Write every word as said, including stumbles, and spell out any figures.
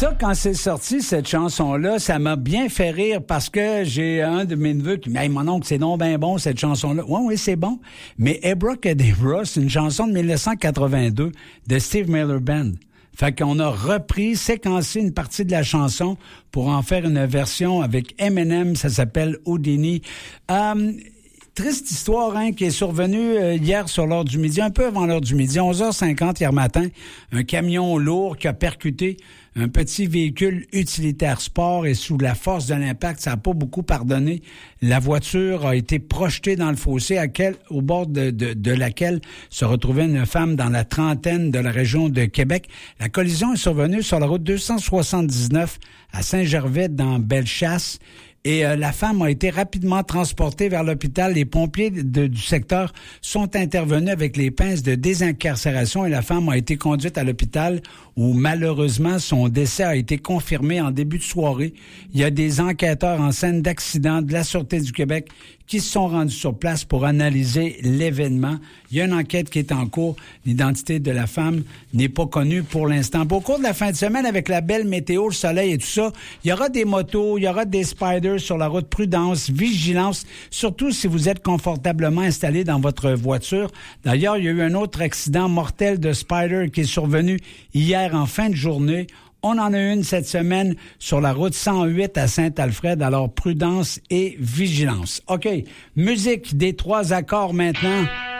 Ça, quand c'est sorti, cette chanson-là, ça m'a bien fait rire parce que j'ai un de mes neveux qui m'a dit « Hey, mon oncle, c'est donc bien bon, cette chanson-là. » Oui, oui, c'est bon. Mais Abracadabra, c'est une chanson de dix-neuf cent quatre-vingt-deux de Steve Miller Band. Fait qu'on a repris, séquencé une partie de la chanson pour en faire une version avec Eminem, ça s'appelle Houdini. Euh, triste histoire, hein, qui est survenue euh, hier sur l'heure du midi, un peu avant l'heure du midi, onze heures cinquante hier matin, un camion lourd qui a percuté un petit véhicule utilitaire sport et sous la force de l'impact, ça n'a pas beaucoup pardonné. La voiture a été projetée dans le fossé à quel, au bord de, de, de laquelle se retrouvait une femme dans la trentaine de la région de Québec. La collision est survenue sur la route deux cent soixante-dix-neuf à Saint-Gervais dans Bellechasse. Et euh, la femme a été rapidement transportée vers l'hôpital. Les pompiers de, du secteur sont intervenus avec les pinces de désincarcération et la femme a été conduite à l'hôpital où malheureusement son décès a été confirmé en début de soirée. Il y a des enquêteurs en scène d'accident de la Sûreté du Québec qui se sont rendus sur place pour analyser l'événement. Il y a une enquête qui est en cours. L'identité de la femme n'est pas connue pour l'instant. Au cours de la fin de semaine, avec la belle météo, le soleil et tout ça, il y aura des motos, il y aura des spiders sur la route. Prudence, vigilance, surtout si vous êtes confortablement installé dans votre voiture. D'ailleurs, il y a eu un autre accident mortel de spider qui est survenu hier en fin de journée. On en a une cette semaine sur la route cent huit à Saint-Alfred, alors prudence et vigilance. OK, musique des trois accords maintenant.